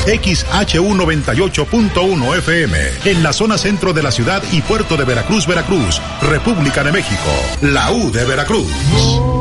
XHU 98.1 FM, en la zona centro de la ciudad y puerto de Veracruz, Veracruz, República de México. La U de Veracruz.